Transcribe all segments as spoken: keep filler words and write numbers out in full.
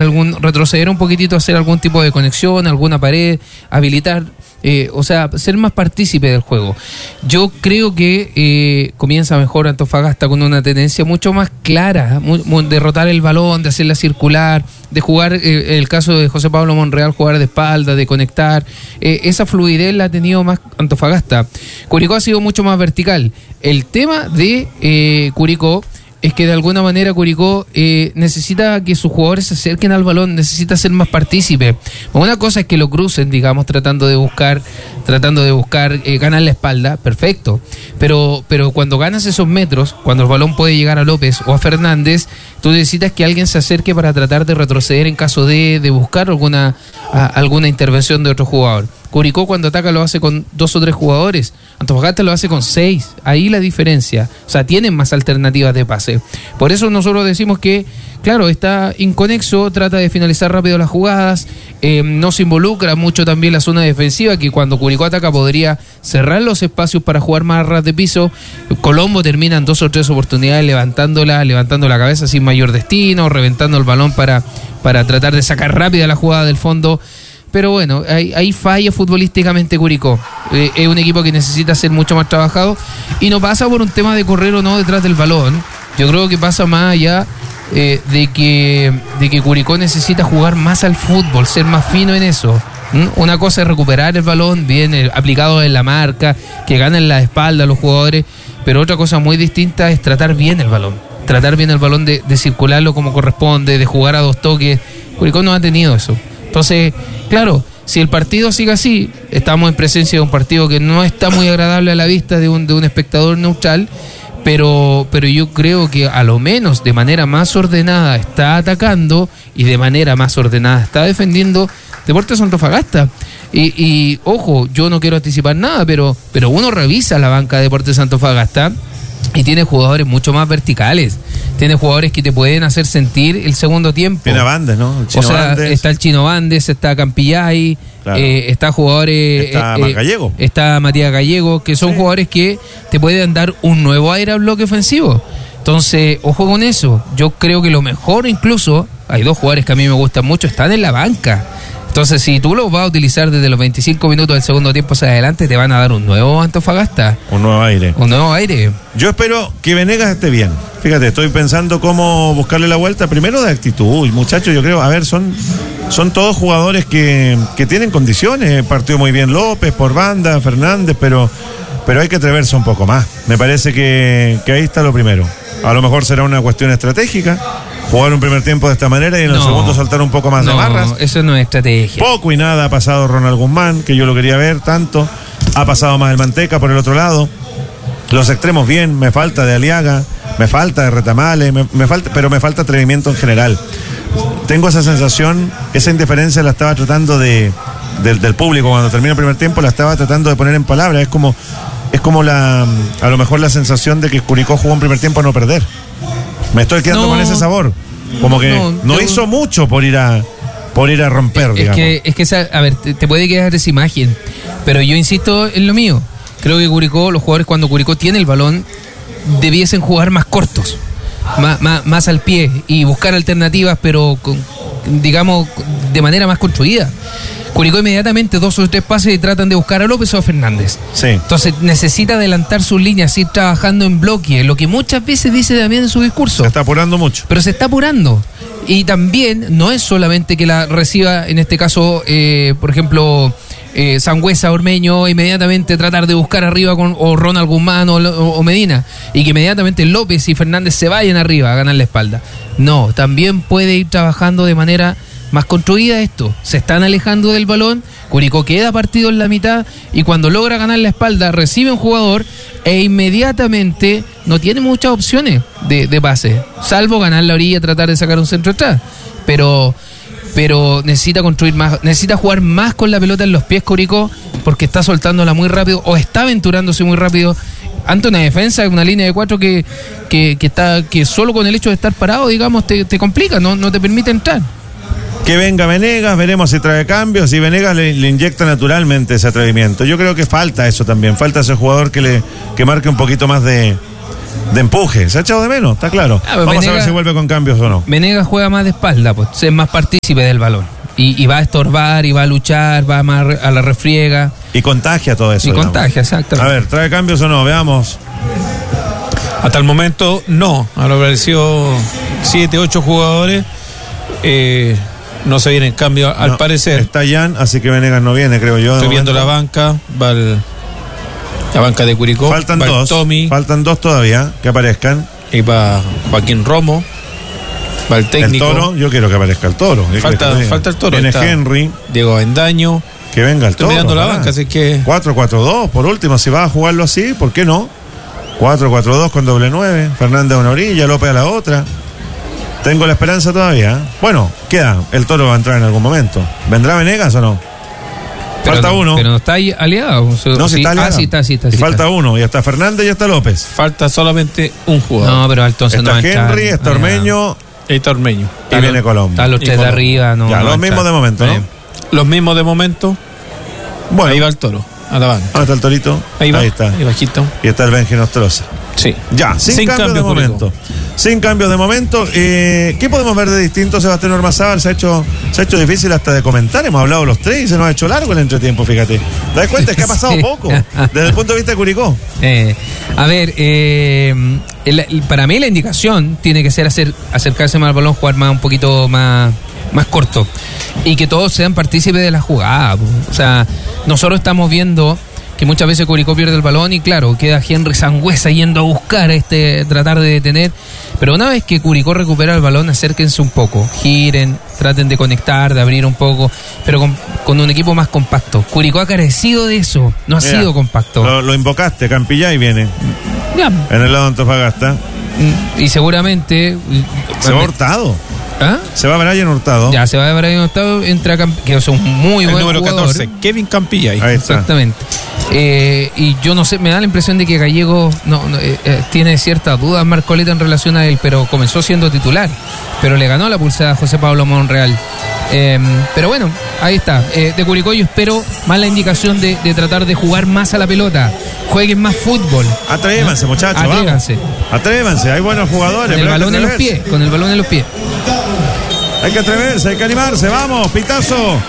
algún, retroceder un poquitito, hacer algún tipo de conexión, alguna pared, habilitar, eh, o sea, ser más partícipe del juego. Yo creo que eh, comienza mejor Antofagasta con una tendencia mucho más clara, muy, muy, de rotar el balón, de hacerla circular, de jugar, eh, el caso de José Pablo Monreal, jugar de espalda, de conectar, eh, esa fluidez la ha tenido más Antofagasta. Curicó ha sido mucho más vertical. El tema de eh, Curicó es que de alguna manera Curicó eh, necesita que sus jugadores se acerquen al balón, necesita ser más partícipe. Una cosa es que lo crucen, digamos, tratando de buscar, tratando de buscar eh, ganar la espalda, perfecto. Pero, pero cuando ganas esos metros, cuando el balón puede llegar a López o a Fernández, tú necesitas que alguien se acerque para tratar de retroceder en caso de, de buscar alguna, a, alguna intervención de otro jugador. Curicó cuando ataca lo hace con dos o tres jugadores, Antofagasta lo hace con seis, ahí la diferencia, o sea, tienen más alternativas de pase. Por eso nosotros decimos que, claro, está inconexo, trata de finalizar rápido las jugadas, eh, no se involucra mucho también la zona defensiva, que cuando Curicó ataca podría cerrar los espacios para jugar más ras de piso. Colombo termina en dos o tres oportunidades levantándola, levantando la cabeza sin mayor destino, reventando el balón para, para tratar de sacar rápida la jugada del fondo. Pero bueno, ahí, ahí falla futbolísticamente Curicó. Eh, es un equipo que necesita ser mucho más trabajado y no pasa por un tema de correr o no detrás del balón. Yo creo que pasa más allá eh, de que de que Curicó necesita jugar más al fútbol, ser más fino en eso. ¿Mm? Una cosa es recuperar el balón bien eh, aplicado en la marca, que ganen la espalda los jugadores, pero otra cosa muy distinta es tratar bien el balón. Tratar bien el balón, de, de circularlo como corresponde, de jugar a dos toques. Curicó no ha tenido eso. Entonces, claro, si el partido sigue así, estamos en presencia de un partido que no está muy agradable a la vista de un, de un espectador neutral, pero, pero yo creo que a lo menos de manera más ordenada está atacando y de manera más ordenada está defendiendo Deportes Antofagasta. Y, y ojo, yo no quiero anticipar nada, pero, pero uno revisa la banca de Deportes Antofagasta y tiene jugadores mucho más verticales. Tiene jugadores que te pueden hacer sentir el segundo tiempo. Tiene Bandes, ¿no? O sea, Bandes. Está el Chino Bandes, está Campillay, claro. eh, está jugadores... Está eh, Gallego. Está Matías Gallego, que son sí. jugadores que te pueden dar un nuevo aire al bloque ofensivo. Entonces, ojo con eso. Yo creo que lo mejor incluso, hay dos jugadores que a mí me gustan mucho, están en la banca. Entonces, si tú los vas a utilizar desde los veinticinco minutos del segundo tiempo hacia adelante, te van a dar un nuevo Antofagasta. Un nuevo aire. Un nuevo aire. Yo espero que Venegas esté bien. Fíjate, estoy pensando cómo buscarle la vuelta. Primero de actitud. Muchachos, yo creo, a ver, son, son todos jugadores que, que tienen condiciones. Partió muy bien López por banda, Fernández, pero, pero hay que atreverse un poco más. Me parece que, que ahí está lo primero. A lo mejor será una cuestión estratégica. Jugar un primer tiempo de esta manera y en el no, segundo saltar un poco más no, de barras. Eso no es estrategia. Poco y nada ha pasado Ronald Guzmán, que yo lo quería ver tanto. Ha pasado más el Manteca por el otro lado. Los extremos bien, me falta de Aliaga, me falta de Retamales, me, me falta, pero me falta atrevimiento en general. Tengo esa sensación, esa indiferencia la estaba tratando de, de del público cuando termina el primer tiempo, la estaba tratando de poner en palabras. Es como, es como la, a lo mejor la sensación de que Curicó jugó un primer tiempo a no perder. Me estoy quedando no, con ese sabor. Como que no, no yo, hizo mucho por ir a por ir a romper, es digamos. Que, es que, esa, a ver, te, te puede quedar esa imagen, pero yo insisto en lo mío. Creo que Curicó, los jugadores cuando Curicó tiene el balón, debiesen jugar más cortos, más, más, más al pie y buscar alternativas, pero con, digamos, de manera más construida. Curicó inmediatamente dos o tres pases y tratan de buscar a López o a Fernández. Sí. Entonces necesita adelantar sus líneas, ir trabajando en bloque, lo que muchas veces dice también en su discurso. Se está apurando mucho. Pero se está apurando. Y también no es solamente que la reciba, en este caso, eh, por ejemplo, eh, Sangüesa, Ormeño, inmediatamente tratar de buscar arriba con o Ronald Guzmán o, o Medina, y que inmediatamente López y Fernández se vayan arriba a ganar la espalda. No, también puede ir trabajando de manera más construida esto. Se están alejando del balón, Curicó queda partido en la mitad y cuando logra ganar la espalda recibe un jugador e inmediatamente no tiene muchas opciones de, de pase, salvo ganar la orilla, tratar de sacar un centro atrás, pero pero necesita construir más, necesita jugar más con la pelota en los pies Curicó, porque está soltándola muy rápido o está aventurándose muy rápido ante una defensa, una línea de cuatro que, que, que está que solo con el hecho de estar parado, digamos, te, te complica, no, no te permite entrar. Que venga Venegas, veremos si trae cambios, y Venegas le, le inyecta naturalmente ese atrevimiento. Yo creo que falta eso también, falta ese jugador que le que marque un poquito más de, de empuje. Se ha echado de menos, está claro. Ah, Vamos Venegas, a ver si vuelve con cambios o no. Venegas juega más de espalda, pues es más partícipe del balón. Y, y va a estorbar, y va a luchar, va más a la refriega. Y contagia todo eso. Y digamos. contagia, exactamente. A ver, ¿trae cambios o no? Veamos. Hasta el momento, no. Han aparecido siete, ocho jugadores. Eh, no se vienen cambios, al No, parecer. Está Jan, así que Venegas no viene, creo yo. Estoy viendo la banca. Va el, la banca de Curicó. Faltan va el dos. Tommy. Faltan dos todavía que aparezcan. Y va Joaquín Romo. Va el técnico. El Toro, yo quiero que aparezca el Toro. Falta, falta el Toro. Viene Está Henry. Diego Avendaño. Que venga el Estoy Toro. mirando la pará. banca, así que. cuatro cuatro dos, por último, si va a jugarlo así, ¿por qué no? cuatro cuatro dos con doble nueve. Fernández a una orilla, López a la otra. Tengo la esperanza todavía. ¿eh? Bueno, queda. El Toro va a entrar en algún momento. ¿Vendrá Venegas o no? Pero Falta no, uno. Pero no está ahí aliado. O sea, No, si sí, está aliado. Ah, sí está, sí está. Y sí falta está. uno. Y está Fernández y está López. Falta solamente un jugador. No, pero entonces Está no va a entrar. Henry, está Ormeño Ahí está Ormeño. y Está viene lo- Colombo. Están los Y tres de Colombo. arriba. No, Ya, no va los a mismos entrar. de momento, ¿no? Eh, Los mismos de momento. Bueno, Ahí va el Toro. A la banca. ¿dónde está el Torito? Ahí va. está. Ahí bajito. Y está el Benji Nostroza. Sí. Ya, sin, Sin cambios cambio, de momento. Sin cambios de momento. Eh, ¿Qué podemos ver de distinto, Sebastián Ormazábal? Se ha hecho, se ha hecho difícil hasta de comentar. Hemos hablado los tres y se nos ha hecho largo el entretiempo, fíjate. ¿Te das cuenta? Es que ha pasado Sí. poco. Desde el punto de vista de Curicó. Eh, a ver, eh, el- el- para mí la indicación tiene que ser hacer, acercarse más al balón, jugar más un poquito más, más corto y que todos sean partícipes de la jugada. Po. O sea, nosotros estamos viendo que muchas veces Curicó pierde el balón y claro, queda Henry Sangüesa yendo a buscar, este, tratar de detener. Pero una vez que Curicó recupera el balón, acérquense un poco, giren, traten de conectar, de abrir un poco, pero con, con un equipo más compacto. Curicó ha carecido de eso, no ha Mira, sido compacto. Lo, lo invocaste, Campillay viene Ya, en el lado de Antofagasta. mm, y seguramente. Se va Hurtado. ¿Ah? Se va Brian Hurtado. Ya, se va a ver ahí octavo, entra Camp- que es un muy El buen número jugador. catorce, Kevin Campillay. Ahí está. Exactamente. Eh, y yo no sé, me da la impresión de que Gallego no, no, eh, eh, tiene ciertas dudas, Marcoleta, en relación a él, pero comenzó siendo titular. Pero le ganó la pulsada a José Pablo Monreal. Eh, pero bueno, ahí está. Eh, de Curicó yo espero más la indicación de, de tratar de jugar más a la pelota. Jueguen más fútbol. Atrévanse, muchachos. vamos. Atrévanse. Atrévanse, hay buenos jugadores. Con el pero hay que balón en los atreverse. pies. Con el balón en los pies. Hay que atreverse, hay que animarse, vamos, pitazo.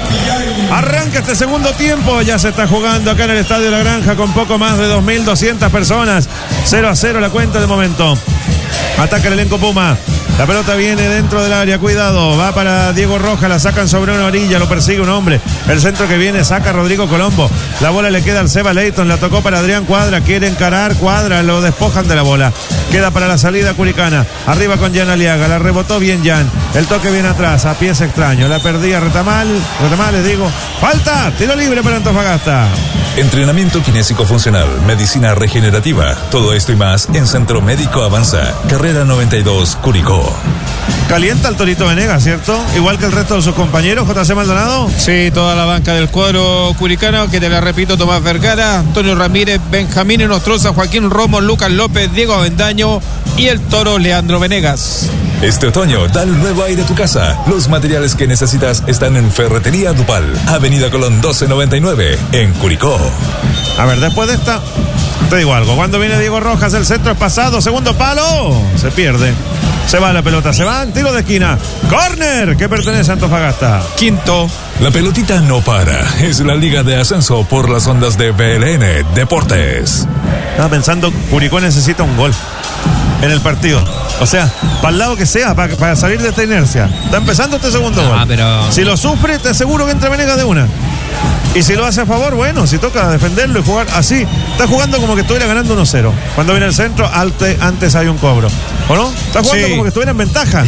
Arranca este segundo tiempo, ya se está jugando acá en el Estadio La Granja con poco más de dos mil doscientas personas. cero a cero la cuenta de momento. Ataca el elenco Puma. La pelota viene dentro del área, cuidado, va para Diego Rojas, la sacan sobre una orilla, lo persigue un hombre. El centro que viene saca Rodrigo Colombo. La bola le queda al Seba Leighton, la tocó para Adrián Cuadra, quiere encarar Cuadra, lo despojan de la bola. Queda para la salida curicana. Arriba con Jan Aliaga, la rebotó bien Jan. El toque viene atrás, a pies extraño. La perdía Retamal, Retamal les digo. Falta, tiro libre para Antofagasta. Entrenamiento kinésico funcional, medicina regenerativa, todo esto y más en Centro Médico Avanza, carrera noventa y dos, Curicó. Calienta el Torito Venegas, ¿cierto? Igual que el resto de sus compañeros, J C Maldonado. Sí, toda la banca del cuadro curicano, que te la repito, Tomás Vergara, Antonio Ramírez, Benjamín Nostroza, Joaquín Romo, Lucas López, Diego Avendaño y el Toro Leandro Venegas. Este otoño, dale un nuevo aire a tu casa. Los materiales que necesitas están en Ferretería Dupal, Avenida Colón doce noventa y nueve, en Curicó. A ver, después de esta, te digo algo. Cuando viene Diego Rojas, el centro es pasado, segundo palo, se pierde. Se va la pelota, se va, tiro de esquina. Corner, que pertenece a Antofagasta. Quinto. La pelotita no para. Es la Liga de Ascenso por las ondas de B L N Deportes. Estaba pensando, Curicó necesita un gol en el partido. O sea, para el lado que sea, para, para salir de esta inercia. Está empezando este segundo Ah, gol. pero- Si lo sufre, te aseguro que entra Venegas de una. Y si lo hace a favor, bueno, si toca defenderlo y jugar así. Está jugando como que estuviera ganando uno cero. Cuando viene el centro, alte- antes hay un cobro. ¿O no? Está jugando Sí. como que estuviera en ventaja.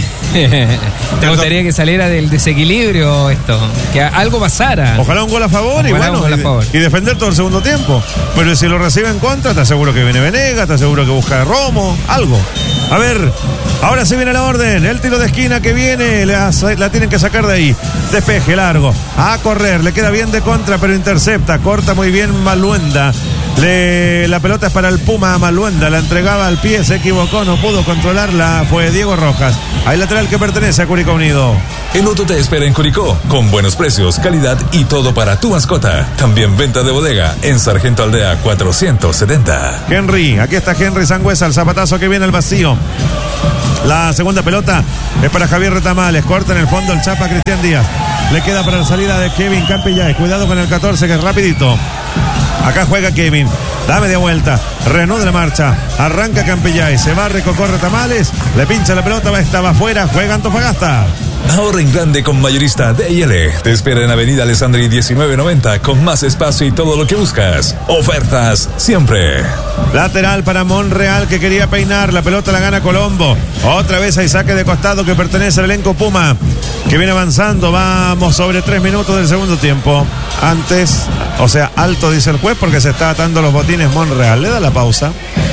¿Te gustaría que saliera del desequilibrio esto? Que algo pasara. Ojalá un gol a favor y Ojalá bueno, un gol a y, favor. y defender todo el segundo tiempo. Pero si lo recibe en contra, te aseguro que viene Venegas, te aseguro que busca Romo, algo. A ver, ahora sí viene la orden. El tiro de esquina que viene, la, la tienen que sacar de ahí. Despeje largo, a correr, le queda bien de contra, pero intercepta, corta muy bien Maluenda. Le, la pelota es para el Puma Maluenda, la entregaba al pie, se equivocó, no pudo controlarla, fue Diego Rojas. Hay lateral que pertenece a Curicó Unido. El Otto te espera en Curicó, con buenos precios, calidad y todo para tu mascota. También venta de bodega en Sargento Aldea cuatrocientos setenta. Henry, aquí está Henry Sangüesa, el zapatazo que viene al vacío. La segunda pelota es para Javier Retamales, corta en el fondo el Chapa Cristian Díaz. Le queda para la salida de Kevin Campillay, cuidado con el catorce que es rapidito. Acá juega Kevin, da media vuelta, reanuda la marcha, arranca Campillay, se va, recocorre Tamales, le pincha la pelota, va, estaba afuera, juega Antofagasta. Ahorra en grande con Mayorista D I L. Te espera en Avenida Alessandri diecinueve noventa con más espacio y todo lo que buscas. Ofertas siempre. Lateral para Monreal que quería peinar, la pelota la gana Colombo. Otra vez hay saque de costado que pertenece al elenco Puma, que viene avanzando. Vamos sobre tres minutos del segundo tiempo. Antes, o sea, alto dice el juez porque se está atando los botines Monreal. Le da la pausa.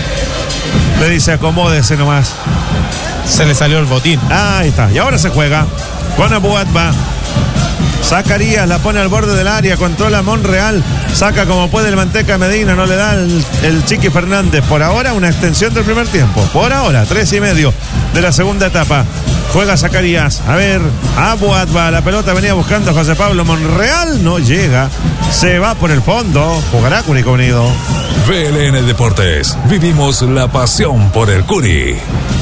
Le dice acomódese nomás. Se le salió el botín. Ahí está. Y ahora se juega con Abuatba. Zacarías la pone al borde del área, controla Monreal, saca como puede el Manteca Medina, no le da el, el Chiqui Fernández. Por ahora una extensión del primer tiempo. Por ahora, tres y medio de la segunda etapa. Juega Zacarías. A ver, Abuatba, la pelota venía buscando a José Pablo Monreal, no llega. Se va por el fondo. Jugará Curicó Unido. V L N Deportes. Vivimos la pasión por el Curi.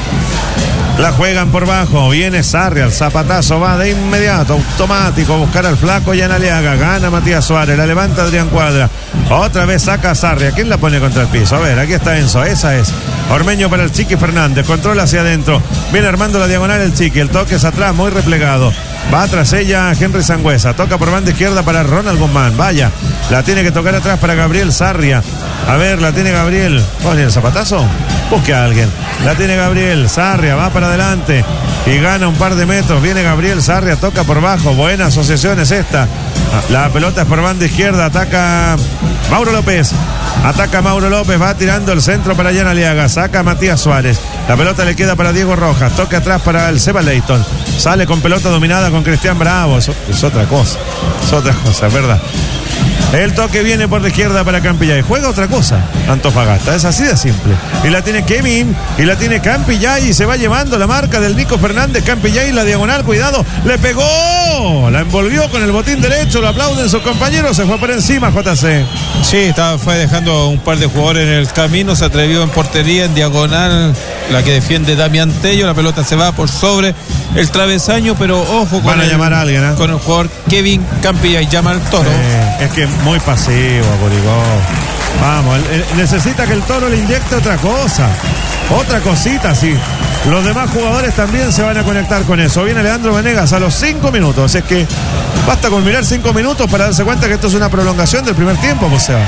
La juegan por bajo, viene Sarria, el zapatazo va de inmediato, automático, a buscar al flaco Jan Aliaga, gana Matías Suárez, la levanta Adrián Cuadra, otra vez saca a Sarria, ¿quién la pone contra el piso? A ver, aquí está Enzo, esa es, Ormeño para el Chiqui Fernández, controla hacia adentro, viene armando la diagonal el Chiqui, el toque es atrás, muy replegado, va tras ella Henry Sangüesa, toca por banda izquierda para Ronald Guzmán, vaya, la tiene que tocar atrás para Gabriel Sarria, a ver, la tiene Gabriel, ¿pone el zapatazo? Busque a alguien, la tiene Gabriel Sarria, va para adelante y gana un par de metros, viene Gabriel Sarria, toca por bajo, buena asociación es esta, la pelota es por banda izquierda, ataca Mauro López, ataca Mauro López, va tirando el centro para Jan Aliaga, saca a Matías Suárez, la pelota le queda para Diego Rojas, toca atrás para el Seba Leighton, sale con pelota dominada con Cristian Bravo, es, es otra cosa, es otra cosa, es verdad. El toque viene por la izquierda para Campillay. Juega otra cosa, Antofagasta. Es así de simple. Y la tiene Kevin. Y la tiene Campillay. Y se va llevando la marca del Nico Fernández. Campillay, la diagonal. Cuidado. Le pegó. La envolvió con el botín derecho. Lo aplauden sus compañeros. Se fue por encima, J C. Sí, estaba, fue dejando un par de jugadores en el camino. Se atrevió en portería, en diagonal. La que defiende Damián Tello. La pelota se va por sobre el travesaño. Pero ojo con, Van a el, llamar a alguien, ¿eh? con el jugador Kevin Campillay. Llama al Toro. Eh, es que muy pasivo, Curicó. Vamos, el, el, necesita que el Toro le inyecte otra cosa. Otra cosita, sí. Los demás jugadores también se van a conectar con eso. Viene Leandro Venegas a los cinco minutos. Es que basta con mirar cinco minutos para darse cuenta que esto es una prolongación del primer tiempo, pues se va.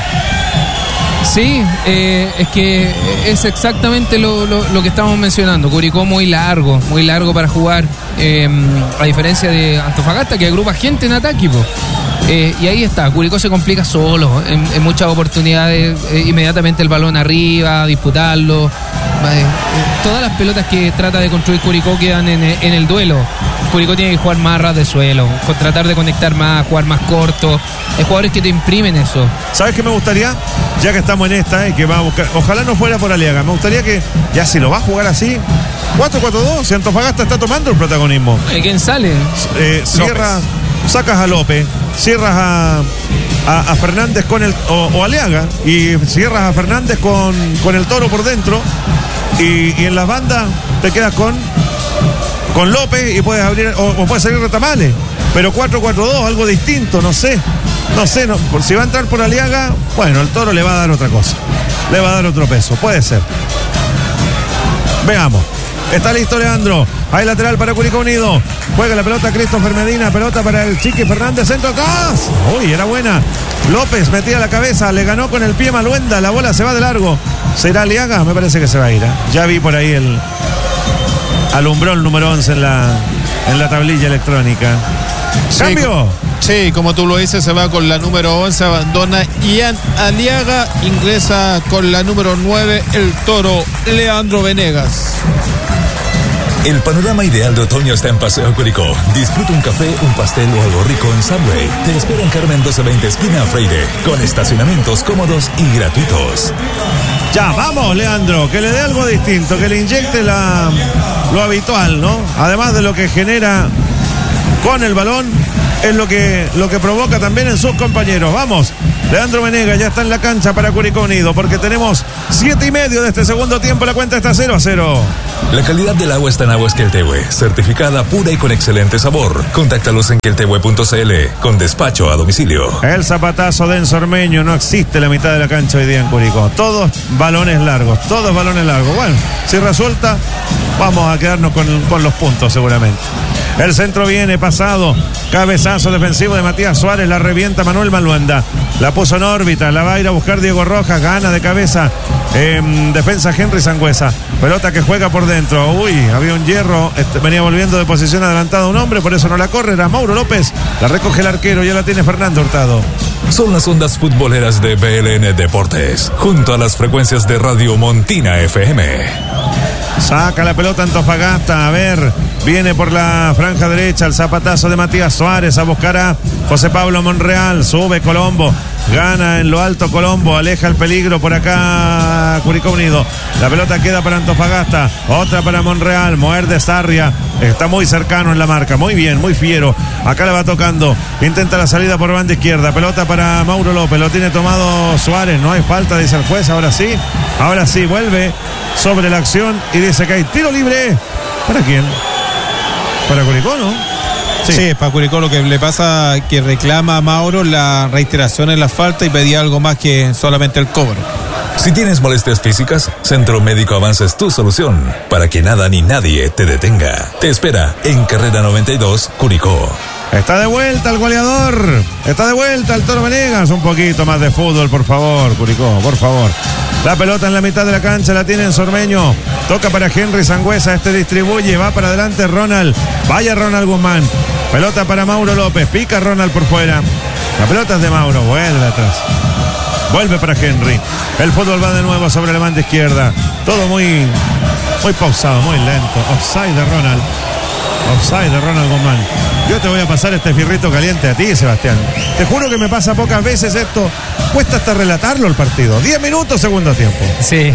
Sí, eh, es que es exactamente lo, lo, lo que estamos mencionando. Curicó muy largo, muy largo para jugar, eh, a diferencia de Antofagasta, que agrupa gente en ataque, po. Eh, y ahí está, Curicó se complica solo en, en muchas oportunidades, eh, inmediatamente el balón arriba, disputarlo, eh, todas las pelotas que trata de construir Curicó quedan en, en el duelo. Curicó tiene que jugar más ras de suelo, con tratar de conectar más, jugar más corto. Hay jugadores que te imprimen eso. ¿Sabes qué me gustaría? Ya que estamos en esta y que va a buscar, ojalá no fuera por Aliaga, me gustaría que ya si lo va a jugar así, cuatro cuatro dos, si Antofagasta está tomando el protagonismo. Eh, ¿Quién sale? Eh, cierra, sacas a López, cierras a, a, a Fernández con el, o, o Aliaga, y cierras a Fernández con, con el Toro por dentro, y, y en las bandas te quedas con con López y puedes abrir, o, o puedes salir Retamales, pero cuatro cuatro dos, algo distinto, no sé. No sé, no, por si va a entrar por Aliaga, bueno, el Toro le va a dar otra cosa. Le va a dar otro peso, puede ser. Veamos. Está listo Leandro. Hay lateral para Curicó Unido. Juega la pelota Christopher Medina. Pelota para el Chiqui Fernández. Centro atrás. Uy, era buena. López metía la cabeza. Le ganó con el pie Maluenda. La bola se va de largo. ¿Será Aliaga? Me parece que se va a ir, ¿eh? Ya vi por ahí el... alumbró el número once en la, en la tablilla electrónica. ¿Cambio? Sí, sí, como tú lo dices, se va con la número once, abandona Ian Aliaga, ingresa con la número nueve, el Toro Leandro Venegas. El panorama ideal de otoño está en Paseo Curicó. Disfruta un café, un pastel o algo rico en Subway. Te espera en Carmen doce veinte, esquina Freire, con estacionamientos cómodos y gratuitos. Ya, vamos, Leandro, que le dé algo distinto, que le inyecte la, lo habitual, ¿no? Además de lo que genera con el balón, es lo que, lo que provoca también en sus compañeros. Vamos, Leandro Venegas ya está en la cancha para Curicó Unido, porque tenemos siete y medio de este segundo tiempo, la cuenta está cero a cero. La calidad del agua está en Aguas Queltehue, certificada pura y con excelente sabor. Contáctalos en queltehue punto c l, con despacho a domicilio. El zapatazo de Enzo Ormeño, no existe la mitad de la cancha hoy día en Curicó. Todos balones largos, todos balones largos. Bueno, si resulta, vamos a quedarnos con, con los puntos seguramente. El centro viene pasado, cabezazo defensivo de Matías Suárez, la revienta Manuel Maluenda, la puso en órbita, la va a ir a buscar Diego Rojas, gana de cabeza en defensa Henry Sangüesa, pelota que juega por dentro, uy, había un hierro, este, venía volviendo de posición adelantada un hombre, por eso no la corre, era Mauro López, la recoge el arquero, ya la tiene Fernando Hurtado. Son las ondas futboleras de B L N Deportes, junto a las frecuencias de Radio Montina F M. Saca la pelota Antofagasta, a ver, viene por la franja derecha el zapatazo de Matías Suárez a buscar a José Pablo Monreal, sube Colombo, gana en lo alto Colombo, aleja el peligro por acá Curicó Unido, la pelota queda para Antofagasta, otra para Monreal, muerde Sarria, está muy cercano en la marca, muy bien, muy fiero, acá la va tocando, intenta la salida por banda izquierda, pelota para Mauro López, lo tiene tomado Suárez, no hay falta, dice el juez, ahora sí, ahora sí, vuelve sobre la acción y dice que hay tiro libre. ¿Para quién? Para Curicó, ¿no? Sí, sí, para Curicó. Lo que le pasa que reclama a Mauro la reiteración en la falta y pedía algo más que solamente el cobro. Si tienes molestias físicas, Centro Médico Avanza es tu solución para que nada ni nadie te detenga. Te espera en Carrera noventa y dos, Curicó. Está de vuelta el goleador, está de vuelta el Toro Venegas, un poquito más de fútbol, por favor, Curicó, por favor. La pelota en la mitad de la cancha la tiene Sormeño, toca para Henry Sangüesa, este distribuye, va para adelante Ronald, vaya Ronald Guzmán, pelota para Mauro López, pica Ronald por fuera, la pelota es de Mauro, vuelve atrás, vuelve para Henry, el fútbol va de nuevo sobre la banda izquierda, todo muy, muy pausado, muy lento, offside de Ronald. Offside de Ronald Guzmán. Yo te voy a pasar este fierrito caliente a ti, Sebastián. Te juro que me pasa pocas veces esto. Cuesta hasta relatarlo el partido. diez minutos, segundo tiempo. Sí.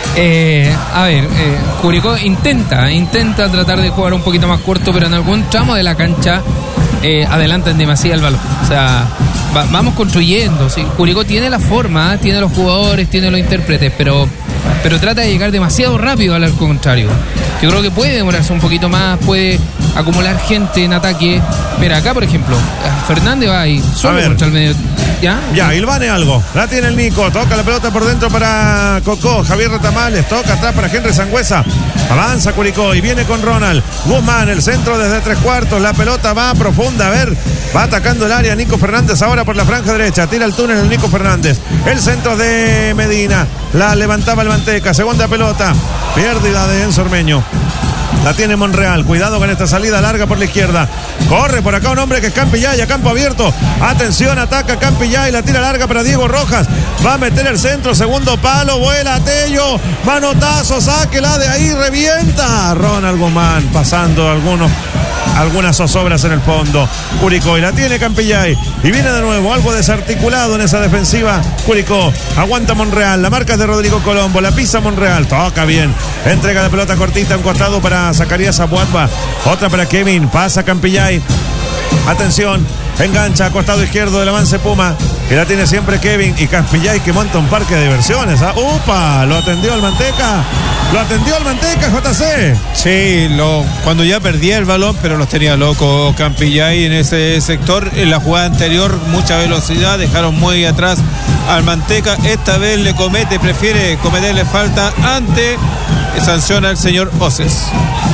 Eh, a ver, eh, Curicó intenta, intenta tratar de jugar un poquito más corto, pero en algún tramo de la cancha eh, adelantan demasiado el balón. O sea, va, vamos construyendo. ¿sí? Curicó tiene la forma, ¿eh? tiene los jugadores, tiene los intérpretes, pero, pero trata de llegar demasiado rápido al arco contrario. Yo creo que puede demorarse un poquito más, puede acumular gente en ataque. Mira, acá por ejemplo, Fernández va ahí solo contra el medio. ¿Ya? Ya, Ilvane algo. La tiene el Nico. Toca la pelota por dentro para Cocó. Javier Retamales. Toca atrás para Henry Sangüesa. Avanza Curicó y viene con Ronald Guzmán. El centro desde tres cuartos. La pelota va profunda. A ver, va atacando el área Nico Fernández ahora por la franja derecha. Tira el túnel el Nico Fernández. El centro de Medina. La levantaba el Manteca. Segunda pelota. Pérdida de Enzo Ormeño. La tiene Monreal, cuidado con esta salida larga por la izquierda. Corre por acá un hombre que es Campillay, a campo abierto. Atención, ataca Campillay, la tira larga para Diego Rojas. Va a meter el centro, segundo palo, vuela Tello. Manotazo, sáquela de ahí, revienta. Ronald Guzmán pasando algunos, algunas zozobras en el fondo. Curicó y la tiene Campillay. Y viene de nuevo, algo desarticulado en esa defensiva. Curicó, aguanta Monreal, la marca es de Rodrigo Colombo, la pisa Monreal, toca bien. Entrega la pelota cortita, un costado para Zacarías Abuatba, otra para Kevin, pasa Campillay, atención, engancha, costado izquierdo del avance Puma, que la tiene siempre Kevin, y Campillay que monta un parque de diversiones, ¿ah? ¡Upa! Lo atendió el Manteca, lo atendió el Manteca, J C. Sí, lo, cuando ya perdía el balón, pero los tenía loco Campillay en ese sector, en la jugada anterior, mucha velocidad, dejaron muy atrás al Manteca, esta vez le comete, prefiere cometerle falta ante, sanciona el señor Oces.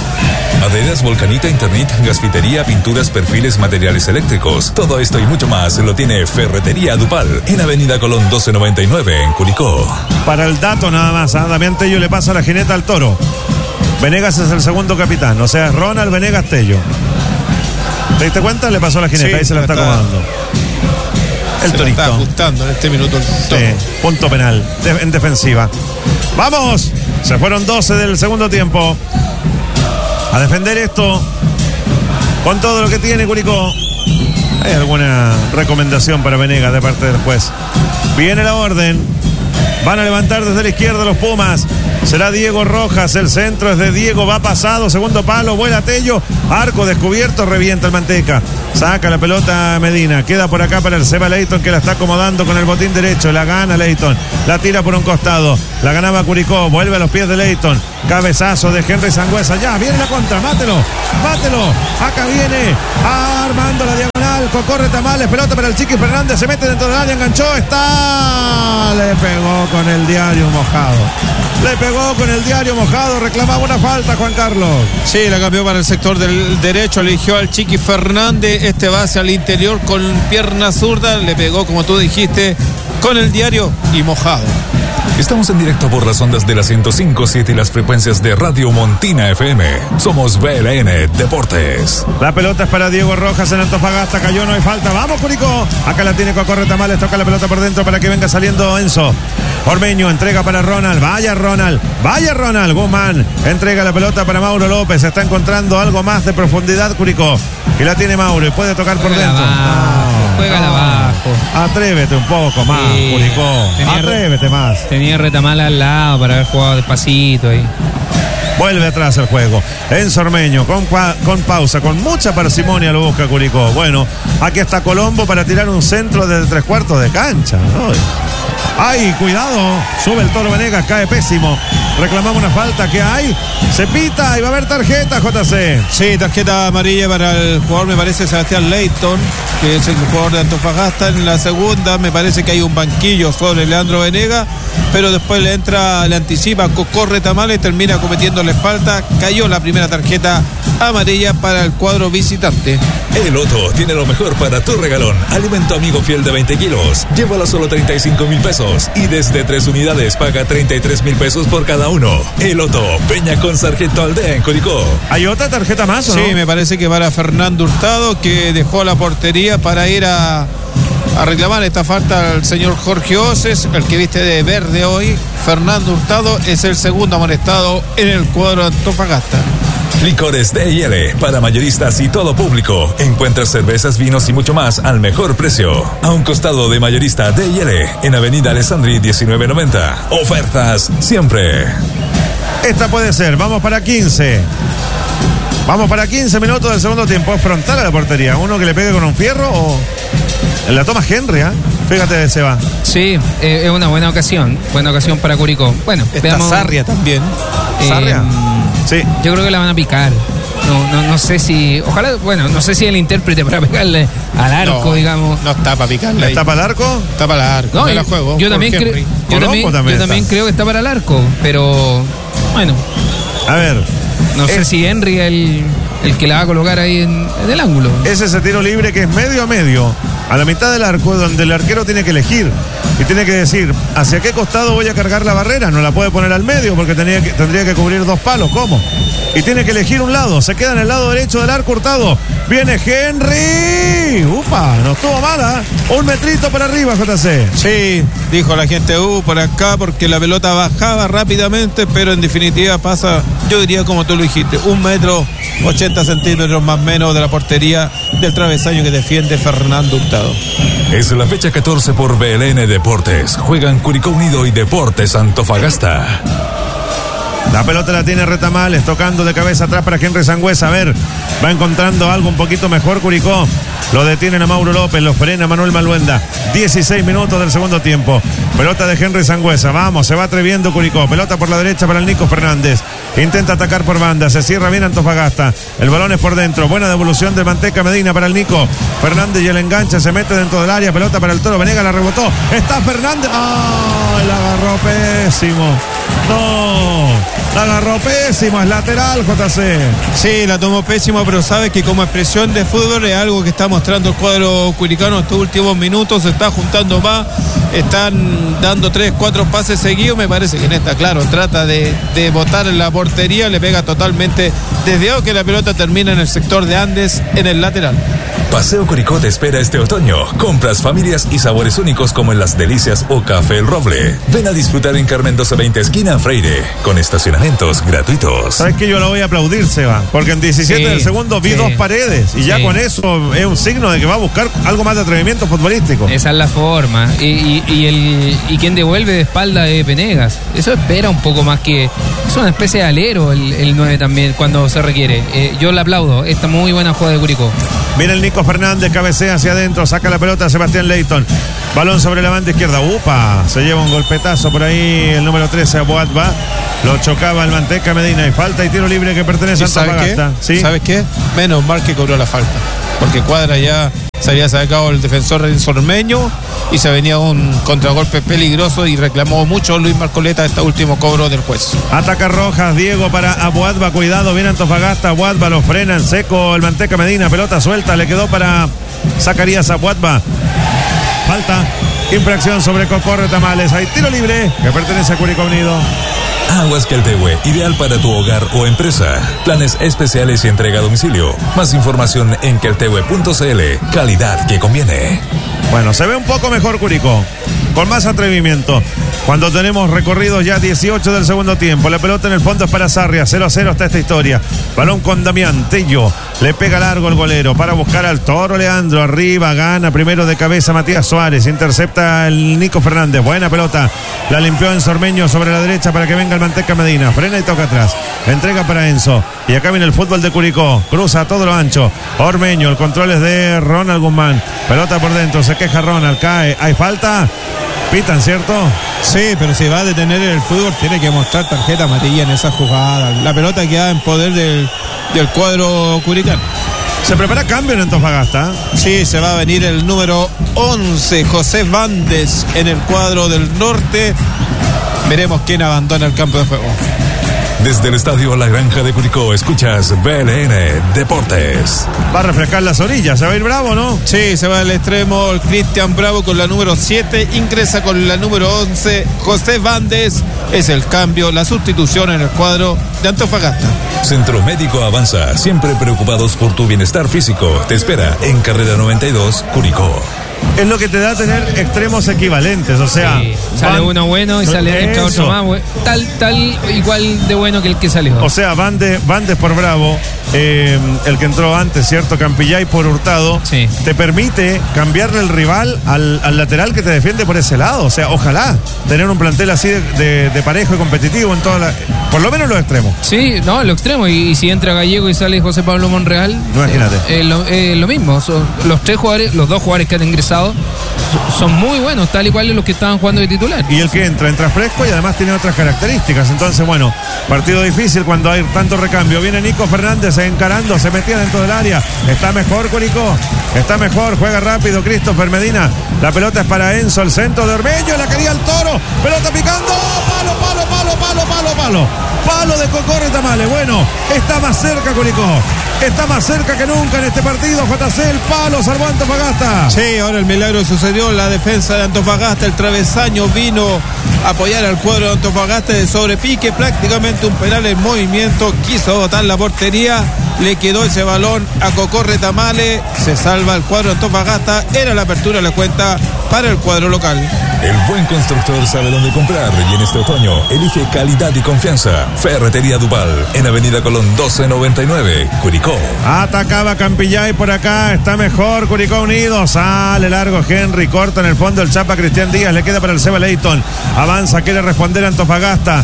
Adedas, Volcanita, Internet, gasfitería, pinturas, perfiles, materiales eléctricos. Todo esto y mucho más lo tiene Ferretería Dupal en Avenida Colón doce noventa y nueve en Curicó. Para el dato nada más, a Damián Tello le pasa la jineta al Toro. Venegas es el segundo capitán, o sea, es Ronald Venegas Tello. ¿Te diste cuenta? Le pasó la jineta, sí, ahí se la está acomodando. El se Torito. Está ajustando en este minuto el Toro. Sí, punto penal de, en defensiva. ¡Vamos! Se fueron doce del segundo tiempo. A defender esto con todo lo que tiene Curicó. ¿Hay alguna recomendación para Venegas de parte del juez? Viene la orden. Van a levantar desde la izquierda los Pumas. Será Diego Rojas. El centro es de Diego. Va pasado. Segundo palo. Vuela Tello. Arco descubierto. Revienta el Manteca. Saca la pelota Medina. Queda por acá para el Seba Leighton, que la está acomodando con el botín derecho. La gana Leighton. La tira por un costado. La ganaba Curicó. Vuelve a los pies de Leighton. Cabezazo de Henry Sangüesa. Ya viene la contra. Mátelo. Mátelo. Acá viene. Armando la diagonal. Corre Tamales. Pelota para el Chiqui Fernández. Se mete dentro del área. Enganchó. Está. Le pegó con el diario mojado. Le pegó con el diario mojado. Reclamaba una falta, Juan Carlos. Sí, la cambió para el sector del derecho. Eligió al Chiqui Fernández. Este va hacia el interior con pierna zurda. Le pegó, como tú dijiste, con el diario y mojado. Estamos en directo por las ondas de la ciento cinco punto siete y las frecuencias de Radio Montina F M. Somos B L N Deportes. La pelota es para Diego Rojas en Antofagasta. Cayó, no hay falta. Vamos, Curicó. Acá la tiene Cocorre Tamales. Toca la pelota por dentro para que venga saliendo Enzo. Ormeño entrega para Ronald. Vaya Ronald. Vaya Ronald. Guzmán entrega la pelota para Mauro López. Está encontrando algo más de profundidad Curicó. Y la tiene Mauro y puede tocar por dentro. Juega abajo. Atrévete un poco más, sí, Curicó. Tenía, Atrévete más. Tenía Retamal al lado para haber jugado despacito ahí. Vuelve atrás el juego. Enzo Ormeño, con, con pausa, con mucha parsimonia lo busca Curicó. Bueno, aquí está Colombo para tirar un centro desde tres cuartos de cancha, ¿no? ¡Ay, cuidado! Sube el Toro Venegas, cae pésimo. Reclamamos una falta que hay. Se pita y va a haber tarjeta, J C. Sí, tarjeta amarilla para el jugador, me parece, Sebastián Leighton, que es el jugador de Antofagasta. En la segunda me parece que hay un banquillo sobre Leandro Venegas, pero después le entra, le anticipa, corre Tamales, termina cometiéndole falta. Cayó la primera tarjeta amarilla para el cuadro visitante. El Loto tiene lo mejor para tu regalón. Alimento amigo fiel de veinte kilos. Llévalo a solo treinta y cinco mil pesos. Y desde tres unidades paga treinta y tres mil pesos por cada uno. El Loto, Peña con Sargento Aldea en Curicó. ¿Hay otra tarjeta más o no? Sí, me parece que para Fernando Hurtado, que dejó la portería para ir a, a reclamar esta falta al señor Jorge Oces, el que viste de verde hoy. Fernando Hurtado es el segundo amonestado en el cuadro de Antofagasta. Licores D y L, para mayoristas y todo público. Encuentras cervezas, vinos y mucho más al mejor precio. A un costado de mayorista D y L, en Avenida Alessandri diecinueve noventa. Ofertas siempre. Esta puede ser, vamos para quince. Vamos para quince minutos del segundo tiempo. Frontal a la portería. Uno que le pegue con un fierro o... La toma Henry, ¿eh? Fíjate, se va. Sí, eh, es una buena ocasión. Buena ocasión para Curicó. Bueno, está veamos. Sarria también. Eh, ¿Sarria? Sí. Yo creo que la van a picar. No, no, no sé si. Ojalá, bueno, no sé si el intérprete para pegarle al arco, no, digamos. No está para picarle. ¿Está para el arco? Está para el arco. No, me yo, la juego. Yo también, cre yo también, también, yo también creo que está para el arco, pero bueno. A ver. No es, sé si Henry es el, el que la va a colocar ahí en, en el ángulo. Es ese tiro libre que es medio a medio, a la mitad del arco, donde el arquero tiene que elegir y tiene que decir hacia qué costado voy a cargar la barrera. No la puede poner al medio porque tenía que, tendría que cubrir dos palos. ¿Cómo? Y tiene que elegir un lado. Se queda en el lado derecho del arco Hurtado. Viene Henry. Ufa, no estuvo mala. Un metrito para arriba, J C. Sí, dijo la gente uh, por acá porque la pelota bajaba rápidamente, pero en definitiva pasa, yo diría como tú lo dijiste, un metro ochenta centímetros más o menos de la portería del travesaño que defiende Fernando Hurtado. Es la fecha catorce por B L N Deportes. Juegan Curicó Unido y Deportes Antofagasta. La pelota la tiene Retamales, tocando de cabeza atrás para Henry Sangüesa. A ver, va encontrando algo un poquito mejor Curicó. Lo detienen a Mauro López, lo frena Manuel Maluenda. dieciséis minutos del segundo tiempo. Pelota de Henry Sangüesa. Vamos, se va atreviendo Curicó. Pelota por la derecha para el Nico Fernández. Intenta atacar por banda. Se cierra bien Antofagasta. El balón es por dentro. Buena devolución de Manteca Medina para el Nico Fernández y el enganche. Se mete dentro del área. Pelota para el Toro Venegas. La rebotó. Está Fernández. ¡Ah! La agarró pésimo. No. La agarró pésimo. Es lateral, J C. Sí, la tomó pésimo, pero sabe que como expresión de fútbol es algo que está mostrando el cuadro curicano estos últimos minutos. Se está juntando más. Están dando tres, cuatro pases seguidos. Me parece que en esta, claro, trata de, de botar en la portería. Le pega totalmente desde que la pelota termina en el sector de Andes, en el lateral. Paseo Curicó te espera este otoño. Compras, familias y sabores únicos como en Las Delicias o Café El Roble. Ven a disfrutar en Carmendoza veinte, esquina Freire, con estacionamientos gratuitos. ¿Sabes qué? Yo lo voy a aplaudir, Seba, porque en diecisiete Sí, del segundo vi sí. dos paredes y ya Sí. con eso es un signo de que va a buscar algo más de atrevimiento futbolístico. Esa es la forma. Y, y, y el, y quien devuelve de espalda es Venegas. Eso espera un poco más que... Es una especie de alero el, el nueve también cuando se requiere. Eh, yo le aplaudo. Esta muy buena jugada de Curicó. Viene el Nico Fernández, cabecea hacia adentro, saca la pelota a Sebastián Leighton. Balón sobre la banda izquierda. ¡Upa! Se lleva un golpetazo por ahí el número trece a Boatva. Lo chocaba el Manteca Medina y falta y tiro libre que pertenece a ¿Sabes qué? Antofagasta. ¿Sí? ¿Sabes qué? Menos mal que cobró la falta. Porque Cuadra ya se había sacado el defensor Renzo Ormeño y se venía un contragolpe peligroso y reclamó mucho Luis Marcoleta este último cobro del juez. Ataca Rojas, Diego para Abuadba, cuidado, viene Antofagasta, Abuadba lo frena en seco el Manteca Medina, pelota suelta, le quedó para Zacarías Abuadba. Falta, infracción sobre Cocorre Tamales, hay tiro libre que pertenece a Curicó Unido. Aguas Queltehue, ideal para tu hogar o empresa. Planes especiales y entrega a domicilio. Más información en queltehue punto cl. Calidad que conviene. Bueno, se ve un poco mejor Curicó, con más atrevimiento. Cuando tenemos recorridos ya dieciocho del segundo tiempo, la pelota en el fondo es para Sarria, cero a cero está esta historia. Balón con Damián Tello, le pega largo el golero para buscar al Toro Leandro, arriba, gana primero de cabeza Matías Suárez, intercepta el Nico Fernández, buena pelota, la limpió Enzo Ormeño sobre la derecha para que venga el Manteca Medina, frena y toca atrás, entrega para Enzo, y acá viene el fútbol de Curicó, cruza todo lo ancho, Ormeño, el control es de Ronald Guzmán, pelota por dentro, se queja Ronald, cae, hay falta, pitan, ¿cierto? Sí, pero si va a detener el fútbol tiene que mostrar tarjeta amarilla en esa jugada. La pelota queda en poder del, del cuadro curicano. Se prepara cambio en Antofagasta. Sí, se va a venir el número once, José Vandes, en el cuadro del norte. Veremos quién abandona el campo de juego. Desde el estadio La Granja de Curicó, escuchas B L N Deportes. Va a refrescar las orillas, se va a ir Bravo, ¿no? Sí, se va al extremo el Cristian Bravo con la número siete, ingresa con la número once, José Vandes. Es el cambio, la sustitución en el cuadro de Antofagasta. Centro Médico Avanza, siempre preocupados por tu bienestar físico. Te espera en Carrera noventa y dos, Curicó. Es lo que te da tener extremos equivalentes, o sea, Sí, sale Van- uno bueno y sale entra Eso. otro más bueno. Tal, tal, igual de bueno que el que salió. O sea, Vandes, Vandes por Bravo, eh, el que entró antes, ¿cierto? Campillay por Hurtado, Sí. te permite cambiarle el rival al, al lateral que te defiende por ese lado. O sea, ojalá tener un plantel así de, de, de parejo y competitivo en toda la, por lo menos en los extremos. Sí, no, lo extremo. Y, y si entra Gallego y sale José Pablo Monreal, Imagínate. eh, eh, lo, eh, lo mismo. Son los tres jugadores, los dos jugadores que han ingresado son muy buenos, tal y cual los que estaban jugando de titular. Y el que entra, entra fresco y además tiene otras características. Entonces, bueno, partido difícil cuando hay tanto recambio. Viene Nico Fernández encarando, se metía dentro del área. Está mejor Curicó, está mejor, juega rápido Christopher Medina. La pelota es para Enzo, el centro de Ormeño, la quería el Toro. Pelota picando, palo, palo, palo, palo, palo, palo. Palo de Cocorre Tamales. Bueno, está más cerca Curicó. Está más cerca que nunca en este partido. J C, el palo, salvó a Antofagasta. Sí, ahora el milagro sucedió, la defensa de Antofagasta, el travesaño vino a apoyar al cuadro de Antofagasta de sobrepique, prácticamente un penal en movimiento, quiso botar la portería, le quedó ese balón a Cocorre Tamales, se salva el cuadro de Antofagasta, era la apertura de la cuenta para el cuadro local. El buen constructor sabe dónde comprar y en este otoño elige calidad y confianza. Ferretería Duval, en Avenida Colón doce noventa y nueve, Curicó. Atacaba Campillay por acá, está mejor Curicó Unido, sale largo Henry, corta en el fondo el Chapa Cristian Díaz, le queda para el Seba Leighton, avanza, quiere responder Antofagasta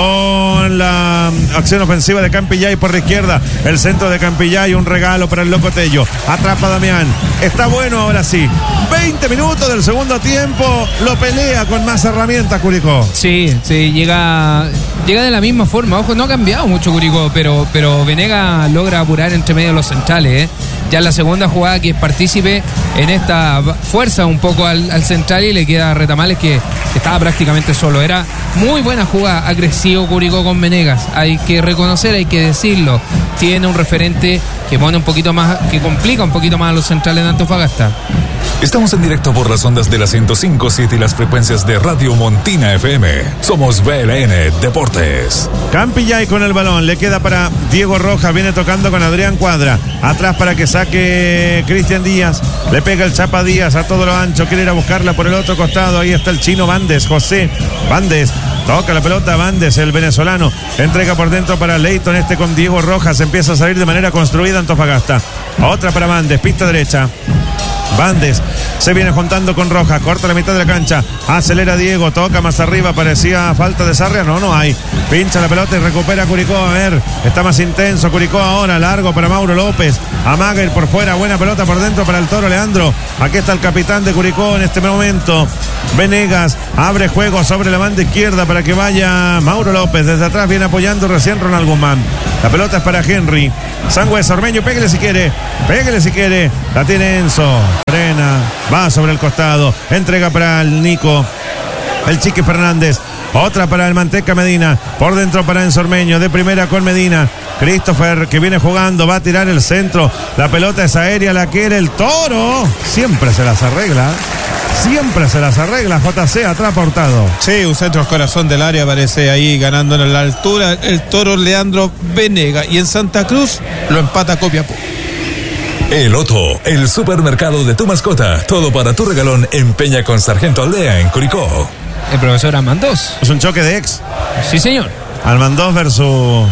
con la acción ofensiva de Campillay por la izquierda, el centro de Campillay, un regalo para el Loco Tello, atrapa Damián, está bueno ahora sí, veinte minutos del segundo tiempo, lo pelea con más herramientas Curicó. Sí, sí, llega, llega de la misma forma. Ojo, no ha cambiado mucho Curicó, pero, pero Venega logra apurar entre medio de los centrales, ¿eh? Ya en la segunda jugada que es partícipe en esta fuerza un poco al, al central y le queda a Retamales que estaba prácticamente solo. Era muy buena jugada, agresivo Curicó con Venegas. Hay que reconocer, hay que decirlo. Tiene un referente que pone un poquito más, que complica un poquito más a los centrales de Antofagasta. Estamos en directo por las ondas de la ciento cinco punto siete y las frecuencias de Radio Montina F M. Somos B L N Deportes. Campillay con el balón, le queda para Diego Rojas, viene tocando con Adrián Cuadra. Atrás para que saque Cristian Díaz. Le pega el Chapa Díaz a todo lo ancho, quiere ir a buscarla por el otro costado. Ahí está el chino Bandes, José Bandes. Toca la pelota Bandes, el venezolano. Entrega por dentro para Leighton, este con Diego Rojas. Empieza a salir de manera construida Antofagasta. Otra para Bandes, pista derecha. Bandes se viene juntando con Rojas, corta la mitad de la cancha, acelera Diego, toca más arriba, parecía falta de Sarria, no, no hay, pincha la pelota y recupera Curicó, a ver, está más intenso Curicó ahora, largo para Mauro López, amaga ir por fuera, buena pelota por dentro para el Toro Leandro, aquí está el capitán de Curicó en este momento, Venegas, abre juego sobre la banda izquierda para que vaya Mauro López, desde atrás viene apoyando recién Ronald Guzmán, la pelota es para Henry, Sangüesa, Ormeño, pégale si quiere, pégale si quiere, la tiene Enzo. Frena, va sobre el costado, entrega para el Nico, el Chiqui Fernández, otra para el Manteca Medina, por dentro para Enzo Ormeño, de primera con Medina, Christopher que viene jugando, va a tirar el centro, la pelota es aérea, la quiere el Toro, siempre se las arregla, siempre se las arregla, J C atrás portado. Sí, un centro al corazón del área, aparece ahí ganando en la altura el Toro Leandro Venega, y en Santa Cruz lo empata Copiapó. El Otto, el supermercado de tu mascota. Todo para tu regalón en Peña con Sargento Aldea en Curicó. El profesor Almandós. Es un choque de ex. Sí, señor. Almandós versus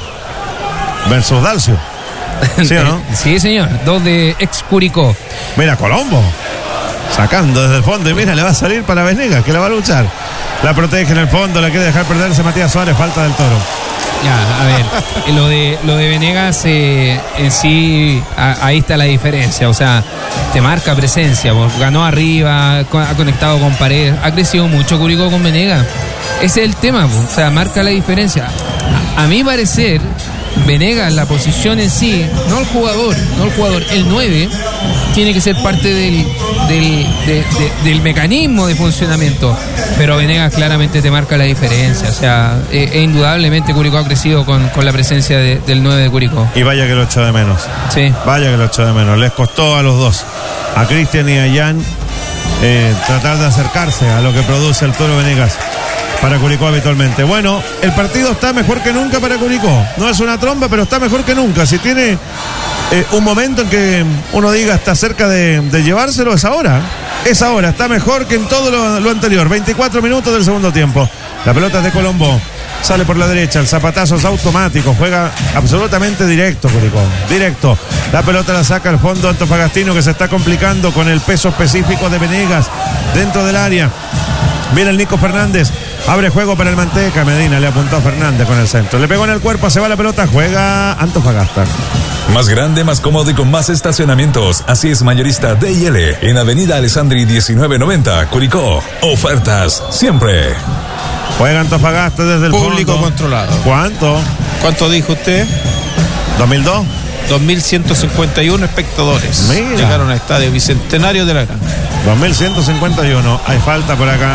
versus Dalcio. ¿Sí o no? Sí, señor. Dos de ex Curicó. Mira, Colombo. Sacando desde el fondo y mira, le va a salir para Venegas, que la va a luchar. La protege en el fondo, la quiere dejar perderse Matías Suárez, falta del Toro. Ya, a ver, lo de lo de Venegas eh, en sí, a, ahí está la diferencia, o sea, te marca presencia, ganó arriba, con, ha conectado con pared, ha crecido mucho Curicó con Venegas, ese es el tema, o sea, marca la diferencia. A, a mi parecer, Venegas, la posición en sí, no el jugador, no el jugador, el nueve, tiene que ser parte del, del, de, de, del mecanismo de funcionamiento, pero Venegas claramente te marca la diferencia, o sea, eh, e indudablemente Curicó ha crecido con, con la presencia de, del nueve de Curicó. Y vaya que lo echó de menos. Sí. Vaya que lo echó de menos, les costó a los dos, a Cristian y a Jan, eh, tratar de acercarse a lo que produce el Toro Venegas para Curicó habitualmente. Bueno, el partido está mejor que nunca para Curicó. No es una tromba, pero está mejor que nunca. Si tiene eh, un momento en que uno diga está cerca de, de llevárselo, es ahora. Es ahora, está mejor que en todo lo, lo anterior. veinticuatro minutos del segundo tiempo. La pelota es de Colombo. Sale por la derecha, el zapatazo es automático. Juega absolutamente directo Curicó. Directo. La pelota la saca al fondo Antofagastino, que se está complicando con el peso específico de Venegas dentro del área. Viene el Nico Fernández. Abre juego para el Manteca. Medina le apuntó a Fernández con el centro. Le pegó en el cuerpo, se va la pelota. Juega Antofagasta. Más grande, más cómodo y con más estacionamientos. Así es Mayorista D y L. En Avenida Alessandri diecinueve noventa, Curicó. Ofertas siempre. Juega Antofagasta desde el Público fondo. controlado. ¿Cuánto? ¿Cuánto dijo usted? ¿dos mil dos? dos mil ciento cincuenta y uno espectadores. Mira. Llegaron al estadio Bicentenario de la Granja. dos mil ciento cincuenta y uno. Hay falta por acá.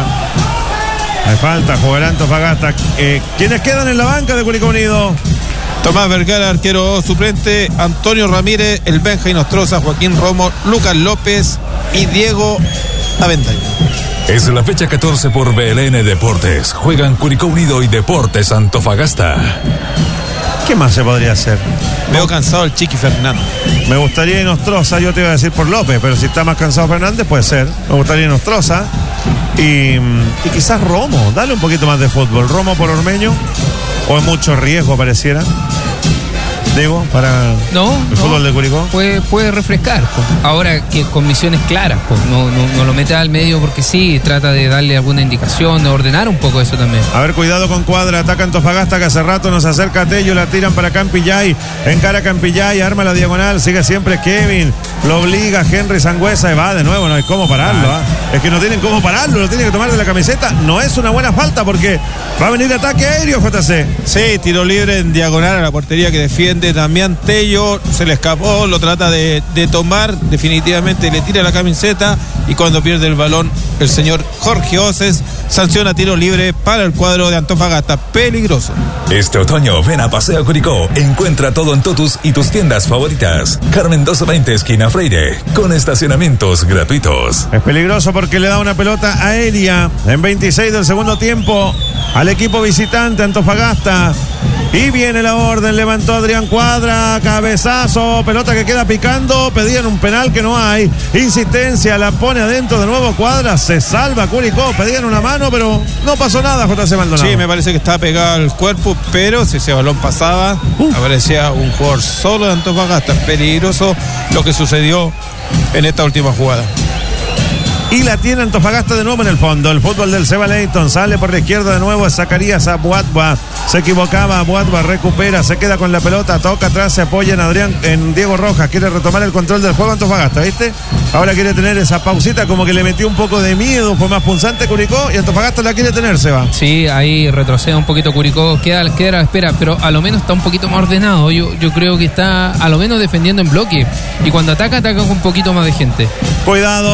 Hay falta, jugará Antofagasta. Eh, ¿Quiénes quedan en la banca de Curicó Unido? Tomás Vergara, arquero suplente, Antonio Ramírez, el Benja Inostroza, Joaquín Romo, Lucas López y Diego Avendaño. Es la fecha catorce por B L N Deportes. Juegan Curicó Unido y Deportes Antofagasta. ¿Qué más se podría hacer? Veo cansado el Chiqui Fernández. Me gustaría Inostroza, yo te iba a decir por López, pero si está más cansado Fernández, puede ser. Me gustaría Inostroza. Y, y quizás Romo, dale un poquito más de fútbol. Romo por Ormeño, o es mucho riesgo pareciera. Digo, para no, el no, fútbol de Curicó. Puede, puede refrescar, pues. Ahora que con misiones claras, pues. No, no, no lo mete al medio porque sí, trata de darle alguna indicación, de ordenar un poco eso también. A ver, cuidado con Cuadra, ataca Antofagasta, que hace rato nos acerca a Tello, la tiran para Campillay, encara Campillay, arma la diagonal, sigue siempre Kevin, lo obliga Henry Sangüesa, va de nuevo, no hay cómo pararlo, ¿eh? Es que no tienen cómo pararlo, lo tiene que tomar de la camiseta, no es una buena falta porque va a venir ataque aéreo, J C. Sí, tiro libre en diagonal a la portería que defiende Damián Tello, se le escapó, lo trata de, de tomar, definitivamente le tira la camiseta y cuando pierde el balón el señor Jorge Oces sanciona tiro libre para el cuadro de Antofagasta, peligroso. Este otoño ven a Paseo Curicó, encuentra todo en Totus y tus tiendas favoritas. Carmen doscientos veinte esquina Freire, con estacionamientos gratuitos. Es peligroso porque le da una pelota aérea en veintiséis del segundo tiempo al equipo visitante Antofagasta. Y viene la orden, levantó Adrián Cuadra, cabezazo, pelota que queda picando, pedían un penal que no hay, insistencia, la pone adentro de nuevo Cuadra, se salva Curicó, pedían una mano, pero no pasó nada, J C Maldonado. Sí, me parece que estaba pegado al cuerpo, pero si ese balón pasaba, uh. aparecía un jugador solo de Antofagasta. Peligroso lo que sucedió en esta última jugada. Y la tiene Antofagasta de nuevo en el fondo. El fútbol del Seba Leighton sale por la izquierda de nuevo. Zacarías Abuatwa. Se equivocaba. Abuatwa recupera. Se queda con la pelota. Toca atrás. Se apoya en Adrián, en Diego Rojas. Quiere retomar el control del juego Antofagasta, ¿viste? Ahora quiere tener esa pausita. Como que le metió un poco de miedo. Fue más punzante Curicó. Y Antofagasta la quiere tener, Seba. Sí, ahí retrocede un poquito Curicó. Queda, queda a la espera. Pero a lo menos está un poquito más ordenado. Yo, yo creo que está a lo menos defendiendo en bloque. Y cuando ataca, ataca con un poquito más de gente. Cuidado.